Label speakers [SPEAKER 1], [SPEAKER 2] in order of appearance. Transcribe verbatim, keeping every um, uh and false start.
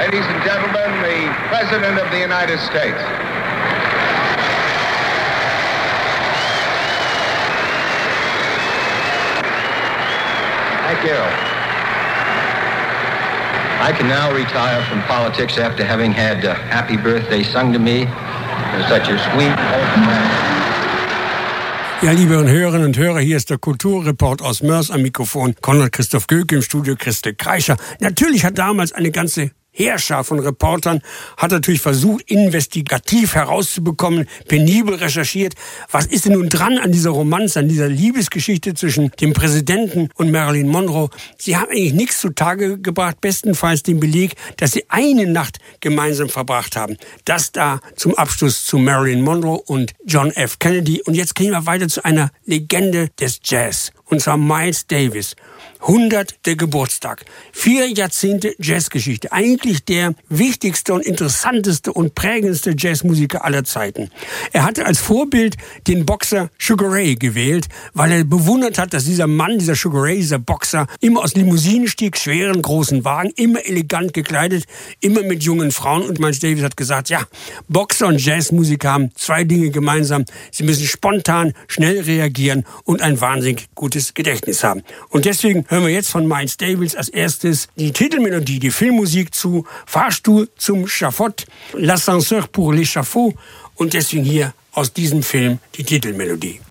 [SPEAKER 1] Ladies and gentlemen, the President of the United States.
[SPEAKER 2] Thank you. I can now retire from politics after having had uh, Happy Birthday sung to me in such a sweet, open manner.
[SPEAKER 3] Ja, liebe Hörerinnen und Hörer, hier ist der Kulturreport aus Mörs am Mikrofon. Konrad Christoph Göke im Studio Christel Kreischer. Natürlich hat damals eine ganze Heerschar von Reportern hat natürlich versucht, investigativ herauszubekommen, penibel recherchiert, was ist denn nun dran an dieser Romanze, an dieser Liebesgeschichte zwischen dem Präsidenten und Marilyn Monroe. Sie haben eigentlich nichts zutage gebracht, bestenfalls den Beleg, dass sie eine Nacht gemeinsam verbracht haben. Das da zum Abschluss zu Marilyn Monroe und John F. Kennedy. Und jetzt gehen wir weiter zu einer Legende des Jazz, und zwar Miles Davis. hunderter Geburtstag. Vier Jahrzehnte Jazzgeschichte. Eigentlich der wichtigste und interessanteste und prägendste Jazzmusiker aller Zeiten. Er hatte als Vorbild den Boxer Sugar Ray gewählt, weil er bewundert hat, dass dieser Mann, dieser Sugar Ray, dieser Boxer, immer aus Limousinen stieg, schweren, großen Wagen, immer elegant gekleidet, immer mit jungen Frauen. Und Miles Davis hat gesagt, ja, Boxer und Jazzmusiker haben zwei Dinge gemeinsam. Sie müssen spontan, schnell reagieren und ein wahnsinnig gutes Gedächtnis haben. Und deswegen hören wir jetzt von Miles Davis als erstes die Titelmelodie, die Filmmusik zu Fahrstuhl zum Schafott, L'Ascenseur pour l'échafaud, und deswegen hier aus diesem Film die Titelmelodie.